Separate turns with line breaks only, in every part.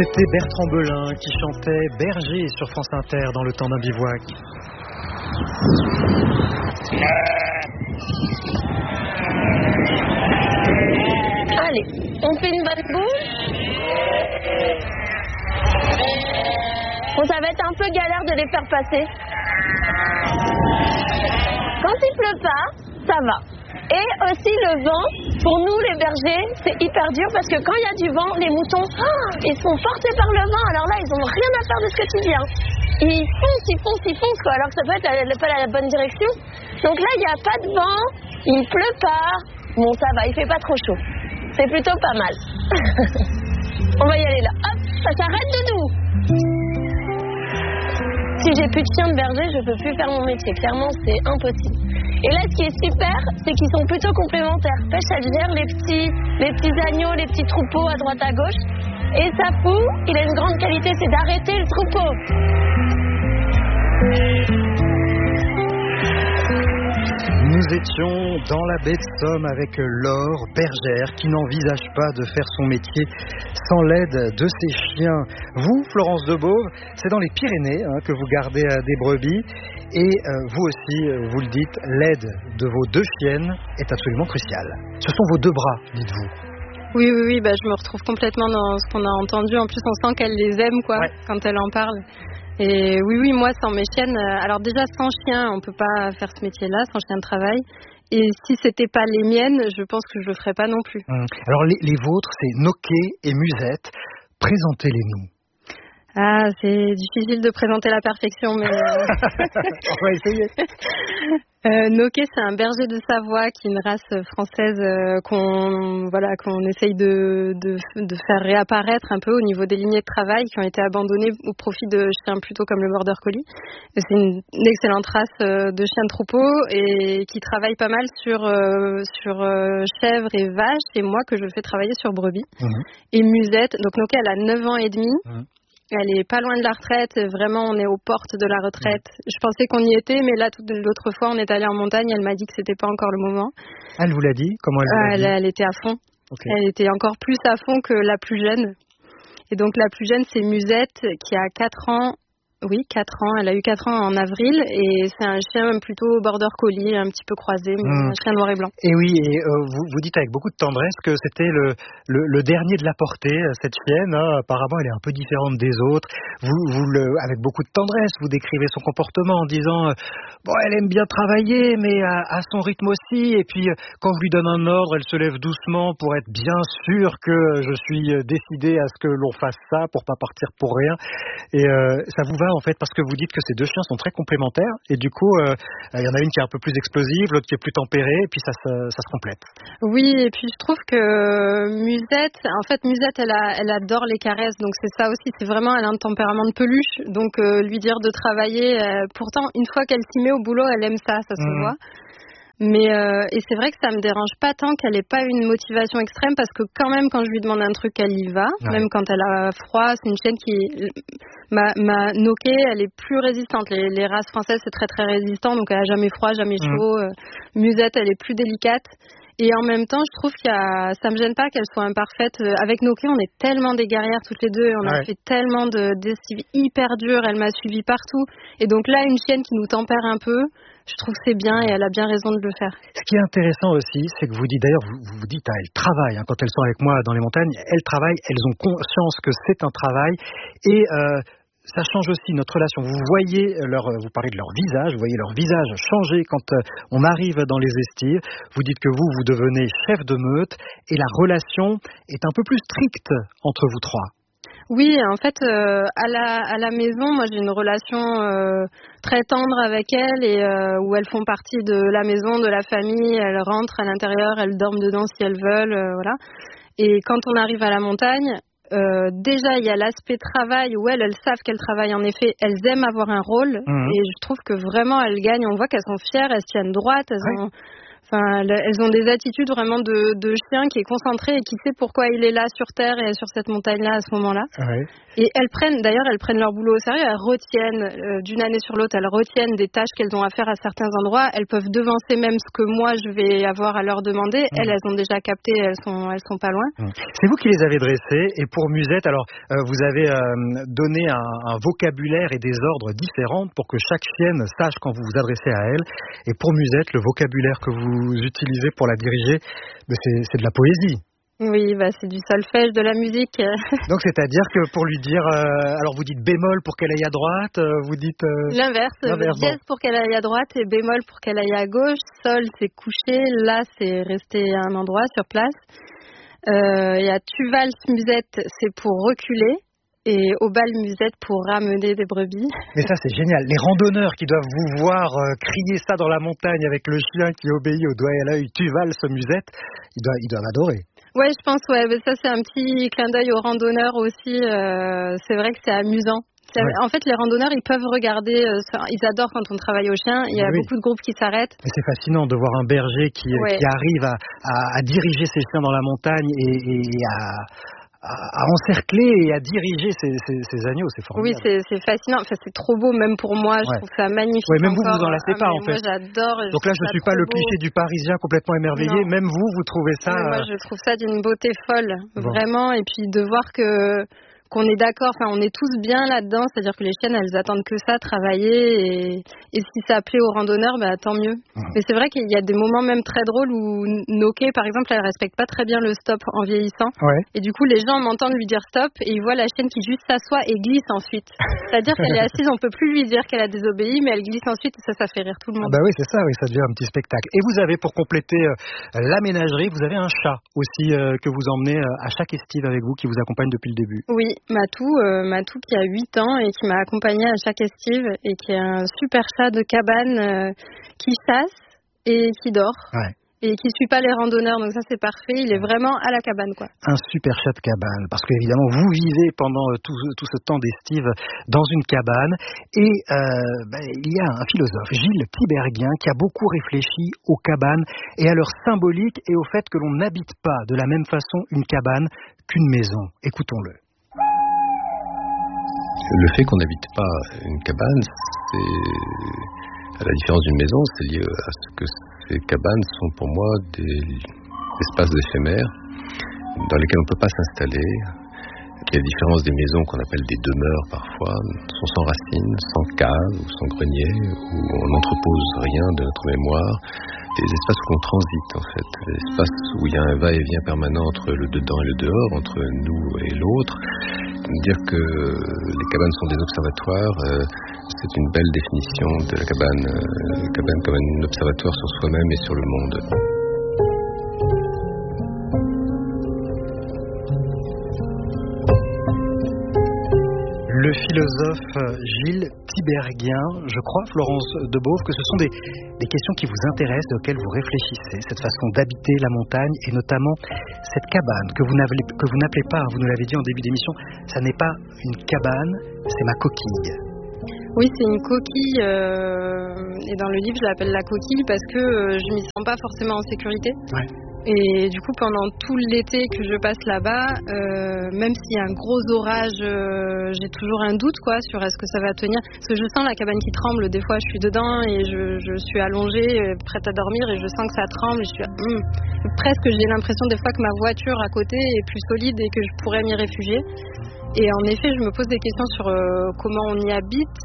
C'était Bertrand Belin qui chantait Berger sur France Inter dans le temps d'un bivouac.
Allez, on fait une bonne boule. Bon, ça va être un peu galère de les faire passer. Quand il pleut pas, ça va. Et aussi le vent, pour nous les bergers, c'est hyper dur parce que quand il y a du vent, les moutons, ils sont portés par le vent. Alors là, ils n'ont rien à faire de ce que tu dis. Ils foncent quoi. Alors que ça peut être pas la bonne direction. Donc là, il n'y a pas de vent, il pleut pas. Bon, ça va, il fait pas trop chaud. C'est plutôt pas mal. On va y aller là. Hop, ça s'arrête de nous. Si j'ai plus de chien de berger, je peux plus faire mon métier. Clairement, c'est impossible. Et là, ce qui est super, c'est qu'ils sont plutôt complémentaires. Pêche, elle gère les petits agneaux, les petits troupeaux à droite à gauche. Et Sapou, il a une grande qualité, c'est d'arrêter le troupeau.
Nous étions dans la baie de Somme avec Laure, bergère, qui n'envisage pas de faire son métier sans l'aide de ses chiens. Vous, Florence Debauve, c'est dans les Pyrénées que vous gardez des brebis. Et vous aussi, vous le dites, l'aide de vos deux chiennes est absolument cruciale. Ce sont vos deux bras, dites-vous.
Oui, je me retrouve complètement dans ce qu'on a entendu. En plus, on sent qu'elle les aime, quand elle en parle. Et oui, moi, sans mes chiennes, alors déjà, sans chien, on peut pas faire ce métier-là, sans chien de travail. Et si c'était pas les miennes, je pense que je le ferais pas non plus.
Alors, les vôtres, c'est Noquet et Musette. Présentez-les-nous.
Ah, c'est difficile de présenter la perfection, mais...
On va essayer.
Noquet, c'est un berger de Savoie, qui est une race française qu'on essaye de faire réapparaître un peu au niveau des lignées de travail qui ont été abandonnées au profit de chiens plutôt comme le Border Collie. C'est une excellente race de chiens de troupeau et qui travaille pas mal sur chèvres et vaches, et moi que je fais travailler sur brebis. Et Musette, donc Noquet, elle a 9 ans et demi. Elle est pas loin de la retraite, vraiment on est aux portes de la retraite. Je pensais qu'on y était, mais là l'autre fois on est allé en montagne, elle m'a dit que c'était pas encore le moment.
Elle vous l'a dit? Comment elle vous l'a dit?
Elle était à fond.
Okay.
Elle était encore plus à fond que la plus jeune. Et donc la plus jeune c'est Musette qui a 4 ans. Oui, 4 ans. Elle a eu 4 ans en avril et c'est un chien plutôt border collie, un petit peu croisé, mais un chien noir et blanc.
Et oui, et vous dites avec beaucoup de tendresse que c'était le dernier de la portée, cette chienne. Apparemment, elle est un peu différente des autres. Avec beaucoup de tendresse, vous décrivez son comportement en disant elle aime bien travailler, mais à son rythme aussi. Et puis, quand je lui donne un ordre, elle se lève doucement pour être bien sûre que je suis décidé à ce que l'on fasse ça, pour pas partir pour rien. Et ça vous va en fait, parce que vous dites que ces deux chiens sont très complémentaires et du coup il y en a une qui est un peu plus explosive, l'autre qui est plus tempérée, et puis ça se complète.
Oui, et puis je trouve que Musette elle adore les caresses, donc c'est ça aussi, c'est vraiment, elle a un tempérament de peluche, donc lui dire de travailler, pourtant une fois qu'elle s'y met au boulot, elle aime ça se voit. Mais et c'est vrai que ça me dérange pas tant qu'elle ait pas une motivation extrême, parce que quand même quand je lui demande un truc, elle y va, même quand elle a froid. C'est une chienne qui ma Noquet, elle est plus résistante. Les races françaises c'est très très résistant, donc elle a jamais froid, jamais chaud. Musette, elle est plus délicate. Et en même temps, je trouve ça me gêne pas qu'elle soit imparfaite. Avec Noquet, on est tellement des guerrières toutes les deux. On a fait tellement d'estives hyper dures. Elle m'a suivie partout. Et donc là, une chienne qui nous tempère un peu, je trouve que c'est bien et elle a bien raison de le faire.
Ce qui est intéressant aussi, c'est que vous dites, d'ailleurs, vous dites, elles travaillent. Quand elles sont avec moi dans les montagnes, elles travaillent. Elles ont conscience que c'est un travail. Et ça change aussi notre relation. Vous voyez vous parlez de leur visage, vous voyez leur visage changer quand on arrive dans les estives. Vous dites que vous devenez chef de meute et la relation est un peu plus stricte entre vous trois.
Oui, en fait, à la maison, moi j'ai une relation très tendre avec elles et où elles font partie de la maison, de la famille. Elles rentrent à l'intérieur, elles dorment dedans si elles veulent, voilà. Et quand on arrive à la montagne, déjà il y a l'aspect travail où elles savent qu'elles travaillent en effet, elles aiment avoir un rôle et je trouve que vraiment elles gagnent, on voit qu'elles sont fières, elles se tiennent droites, Enfin, elles ont des attitudes vraiment de chien qui est concentré et qui sait pourquoi il est là sur Terre et sur cette montagne-là à ce moment-là.
Ouais.
Et elles prennent leur boulot au sérieux. Elles retiennent, d'une année sur l'autre, elles retiennent des tâches qu'elles ont à faire à certains endroits. Elles peuvent devancer même ce que moi je vais avoir à leur demander. Elles ont déjà capté, elles sont pas loin.
C'est vous qui les avez dressées. Et pour Musette, alors vous avez donné un vocabulaire et des ordres différents pour que chaque chienne sache quand vous vous adressez à elle. Et pour Musette, le vocabulaire que vous utilisez pour la diriger, c'est de la poésie.
Oui, c'est du solfège, de la musique.
Donc c'est-à-dire que pour lui dire, alors vous dites bémol pour qu'elle aille à droite, vous dites...
L'inverse, dièse pour qu'elle aille à droite et bémol pour qu'elle aille à gauche. Sol, c'est coucher, la, c'est rester à un endroit, sur place. Il y a tu valses, musette, c'est pour reculer. Et au bal musette pour ramener des brebis.
Mais ça c'est génial, les randonneurs qui doivent vous voir crier ça dans la montagne avec le chien qui obéit au doigt et à l'œil, tu valses musette, ils doivent adorer.
Ouais, je pense, mais ça c'est un petit clin d'œil aux randonneurs aussi, c'est vrai que c'est amusant. Ouais. En fait, les randonneurs, ils peuvent regarder, ils adorent quand on travaille au chien, il y a beaucoup de groupes qui s'arrêtent.
Mais c'est fascinant de voir un berger qui arrive à diriger ses chiens dans la montagne et à encercler et à diriger ces agneaux, c'est formidable.
Oui, c'est fascinant. Enfin, c'est trop beau, même pour moi. Je trouve ça magnifique.
Oui, même vous en lassez pas, en fait.
Moi, j'adore.
Donc là, je suis pas le cliché du Parisien complètement émerveillé. Non. Même vous trouvez ça...
Oui, moi, je trouve ça d'une beauté folle, vraiment. Et puis de voir qu'on est d'accord, on est tous bien là-dedans, c'est-à-dire que les chiennes, elles attendent que ça, travailler, et si ça plaît aux randonneurs, tant mieux. Mais c'est vrai qu'il y a des moments même très drôles où Noké, par exemple, elle respecte pas très bien le stop en vieillissant, et du coup, les gens m'entendent lui dire stop, et ils voient la chienne qui juste s'assoit et glisse ensuite. C'est-à-dire qu'elle est assise, on peut plus lui dire qu'elle a désobéi, mais elle glisse ensuite, et ça fait rire tout le monde.
Oui, c'est ça, ça devient un petit spectacle. Et vous avez, pour compléter la ménagerie, vous avez un chat aussi que vous emmenez à chaque estive avec vous, qui vous accompagne depuis le début.
Oui. Matou qui a 8 ans et qui m'a accompagnée à chaque estive et qui est un super chat de cabane qui chasse et qui dort. Ouais. Et qui suit pas les randonneurs, donc ça c'est parfait, il est vraiment à la cabane, quoi.
Un super chat de cabane, parce que évidemment vous vivez pendant tout ce temps d'estive dans une cabane, et il y a un philosophe, Gilles Tiberghien, qui a beaucoup réfléchi aux cabanes et à leur symbolique et au fait que l'on n'habite pas de la même façon une cabane qu'une maison. Écoutons-le.
Le fait qu'on n'habite pas une cabane, à la différence d'une maison, c'est lié à ce que ces cabanes sont pour moi des espaces éphémères dans lesquels on ne peut pas s'installer. À la différence des maisons qu'on appelle des demeures parfois, sont sans racines, sans cave ou sans grenier, où on n'entrepose rien de notre mémoire. Des espaces où on transite en fait, des espaces où il y a un va-et-vient permanent entre le dedans et le dehors, entre nous et l'autre. Dire que les cabanes sont des observatoires, c'est une belle définition de la cabane comme un observatoire sur soi-même et sur le monde.
Le philosophe Gilles Tiberghien, je crois, Florence Debauve, que ce sont des questions qui vous intéressent, auxquelles vous réfléchissez, cette façon d'habiter la montagne et notamment cette cabane que vous n'appelez pas, vous nous l'avez dit en début d'émission, ça n'est pas une cabane, c'est ma coquille.
Oui, c'est une coquille et dans le livre je l'appelle la coquille parce que je m'y sens pas forcément en sécurité. Ouais. Et du coup, pendant tout l'été que je passe là-bas, même s'il y a un gros orage, j'ai toujours un doute sur est-ce que ça va tenir. Parce que je sens la cabane qui tremble. Des fois, je suis dedans et je suis allongée, prête à dormir et je sens que ça tremble. Et je suis presque, j'ai l'impression des fois que ma voiture à côté est plus solide et que je pourrais m'y réfugier. Et en effet, je me pose des questions sur comment on y habite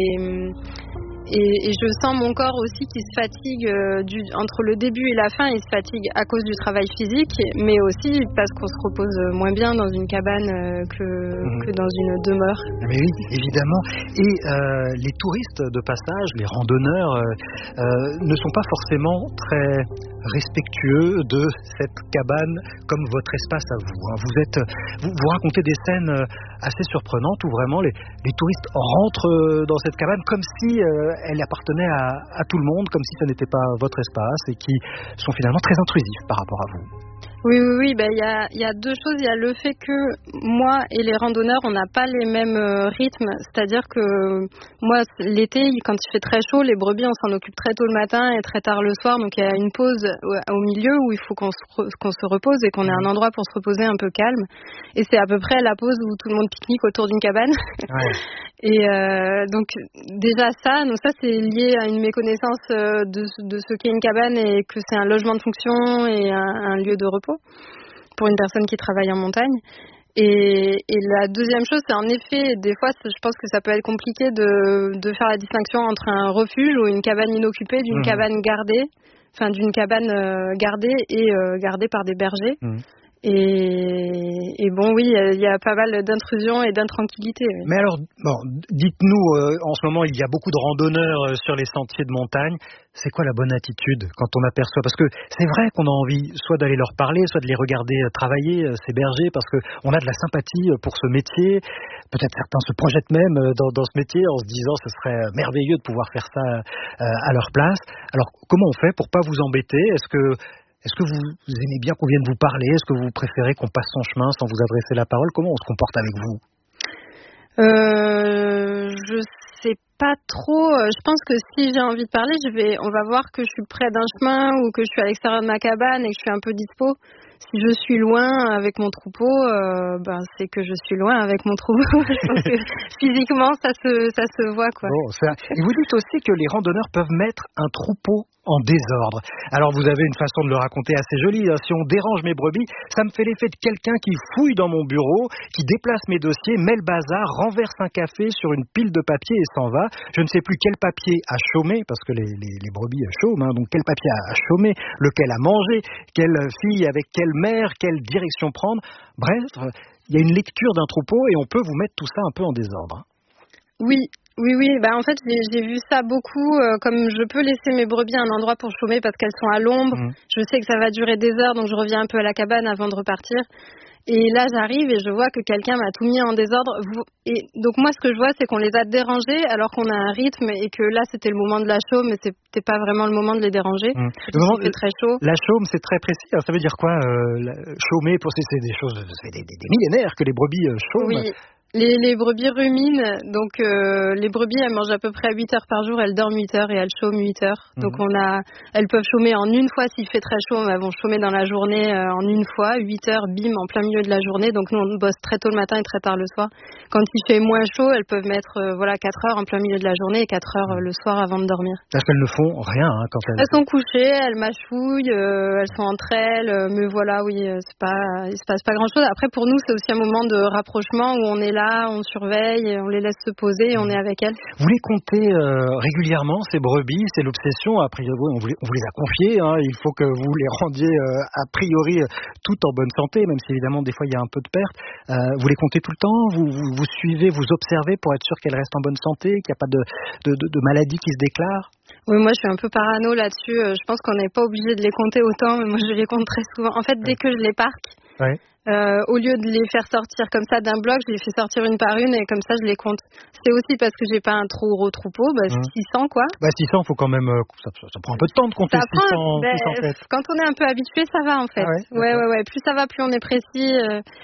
et je sens mon corps aussi qui se fatigue entre le début et la fin. Il se fatigue à cause du travail physique, mais aussi parce qu'on se repose moins bien dans une cabane que dans une demeure.
Mais oui, évidemment. Et les touristes de passage, les randonneurs, ne sont pas forcément très respectueux de cette cabane comme votre espace à vous. Vous racontez des scènes assez surprenantes où vraiment les touristes rentrent dans cette cabane comme si elle appartenait à tout le monde, comme si ce n'était pas votre espace et qui sont finalement très intrusifs par rapport à vous.
Oui. Ben il y a deux choses. Il y a le fait que moi et les randonneurs, on n'a pas les mêmes rythmes. C'est-à-dire que moi, l'été, quand il fait très chaud, les brebis, on s'en occupe très tôt le matin et très tard le soir. Donc il y a une pause au milieu où il faut qu'on se repose et qu'on ait un endroit pour se reposer un peu calme. Et c'est à peu près la pause où tout le monde pique-nique autour d'une cabane. Ouais. Et donc déjà ça, c'est lié à une méconnaissance de ce qu'est une cabane et que c'est un logement de fonction et un lieu de repos pour une personne qui travaille en montagne. Et la deuxième chose, c'est en effet, des fois, je pense que ça peut être compliqué de faire la distinction entre un refuge ou une cabane inoccupée d'une cabane gardée, d'une cabane gardée et gardée par des bergers. Et bon, oui, il y a pas mal d'intrusions et d'intranquillité. Oui.
Mais alors, dites-nous, en ce moment, il y a beaucoup de randonneurs sur les sentiers de montagne. C'est quoi la bonne attitude quand on aperçoit? Parce que c'est vrai qu'on a envie soit d'aller leur parler, soit de les regarder travailler, ces bergers, parce qu'on a de la sympathie pour ce métier. Peut-être certains se projettent même dans ce métier en se disant ce serait merveilleux de pouvoir faire ça à leur place. Alors, comment on fait pour pas vous embêter? Est-ce que vous aimez bien qu'on vienne vous parler? Est-ce que vous préférez qu'on passe son chemin sans vous adresser la parole? Comment on se comporte avec vous?
Je sais pas trop. Je pense que si j'ai envie de parler, on va voir que je suis près d'un chemin ou que je suis à l'extérieur de ma cabane et que je suis un peu dispo. Si je suis loin avec mon troupeau, c'est que je suis loin avec mon troupeau. Je pense que physiquement, ça se voit, quoi.
Bon, et vous dites aussi que les randonneurs peuvent mettre un troupeau en désordre. Alors vous avez une façon de le raconter assez jolie. Hein. Si on dérange mes brebis, ça me fait l'effet de quelqu'un qui fouille dans mon bureau, qui déplace mes dossiers, met le bazar, renverse un café sur une pile de papier et s'en va. Je ne sais plus quel papier a chômé, parce que les brebis chôment, hein, donc quel papier a chômé, lequel a mangé, quelle fille avec quelle mère, quelle direction prendre. Bref, il y a une lecture d'un troupeau et on peut vous mettre tout ça un peu en désordre.
Oui. En fait, j'ai vu ça beaucoup. Comme je peux laisser mes brebis à un endroit pour chômer parce qu'elles sont à l'ombre, je sais que ça va durer des heures, donc je reviens un peu à la cabane avant de repartir. Et là, j'arrive et je vois que quelqu'un m'a tout mis en désordre. Et donc moi, ce que je vois, c'est qu'on les a dérangés alors qu'on a un rythme et que là, c'était le moment de la chaume, mais c'était pas vraiment le moment de les déranger. Il fait très chaud.
La chaume, c'est très précis. Alors, ça veut dire quoi, chômer? C'est des choses, ça fait des millénaires que les brebis chôment.
Oui. Les brebis ruminent, donc les brebis elles mangent à peu près 8 heures par jour, elles dorment 8 heures et elles chôment 8 heures. Donc elles peuvent chômer en une fois s'il fait très chaud, elles vont chômer dans la journée en une fois, 8 heures, bim, en plein milieu de la journée. Donc nous on bosse très tôt le matin et très tard le soir. Quand il fait moins chaud, elles peuvent mettre 4 heures en plein milieu de la journée et 4 heures le soir avant de dormir.
Parce qu'elles ne font rien quand
elles sont couchées, elles mâchouillent, elles sont entre elles, mais voilà, oui, il se passe pas grand chose. Après pour nous c'est aussi un moment de rapprochement où on est là, on surveille, on les laisse se poser et on est avec elles.
Vous les comptez régulièrement, ces brebis? C'est l'obsession, a priori, on vous les a confiées, hein. Il faut que vous les rendiez a priori toutes en bonne santé, même si évidemment des fois il y a un peu de perte. Vous les comptez tout le temps? Vous suivez, vous observez pour être sûr qu'elles restent en bonne santé, qu'il n'y a pas de maladie qui se déclare?
Oui, moi je suis un peu parano là-dessus. Je pense qu'on n'est pas obligé de les compter autant, mais moi je les compte très souvent. En fait, dès que je les parque, au lieu de les faire sortir comme ça d'un bloc, je les fais sortir une par une et comme ça je les compte. C'est aussi parce que j'ai pas un trop gros troupeau, 600 quoi.
600, faut quand même, ça prend un peu de temps de compter 600.
Quand on est un peu habitué, ça va en fait. Ouais. Plus ça va, plus on est précis.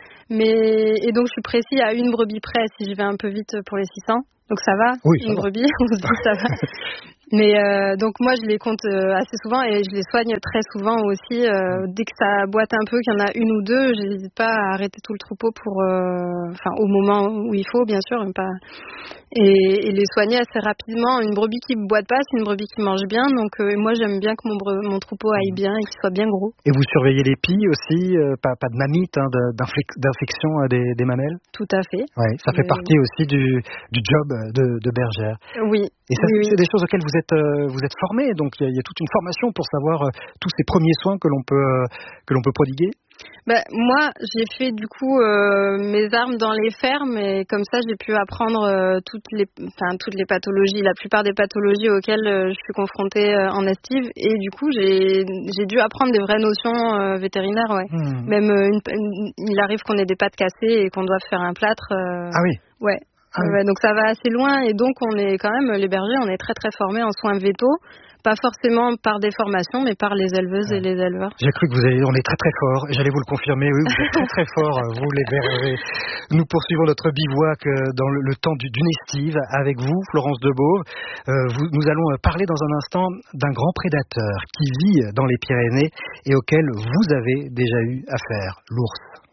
Et donc je suis précis à une brebis près si je vais un peu vite pour les 600. Donc ça va, une brebis, on se dit ça va. Mais donc moi je les compte assez souvent et je les soigne très souvent aussi. Dès que ça boite un peu, qu'il y en a une ou deux, j'hésite pas à arrêter tout le troupeau pour, au moment où il faut bien sûr, pas. Et les soigner assez rapidement. Une brebis qui boite pas, c'est une brebis qui mange bien. Donc moi j'aime bien que mon troupeau aille bien et qu'il soit bien gros.
Et vous surveillez les pies aussi, pas de mammites, d'infection des mamelles?
Tout à fait.
Ouais, ça fait partie aussi du job de bergère.
Oui.
Et ça, c'est des choses auxquelles vous êtes formé, donc il y a toute une formation pour savoir tous ces premiers soins que l'on peut prodiguer.
Moi, j'ai fait du coup mes armes dans les fermes et comme ça, j'ai pu apprendre toutes les pathologies, la plupart des pathologies auxquelles je suis confrontée en estive et du coup, j'ai dû apprendre des vraies notions vétérinaires. Ouais. Même il arrive qu'on ait des pattes cassées et qu'on doive faire un plâtre.
Ah oui.
Ouais. Ouais, donc ça va assez loin et donc on est quand même, les bergers, on est très très formés en soins vétos. Pas forcément par des formations, mais par les éleveuses et les éleveurs.
J'ai cru que on est très très fort. J'allais vous le confirmer, oui, vous êtes très très fort, vous les bergers. Nous poursuivons notre bivouac dans le temps d'une estive avec vous, Florence Debauve. Nous allons parler dans un instant d'un grand prédateur qui vit dans les Pyrénées et auquel vous avez déjà eu affaire, l'ours.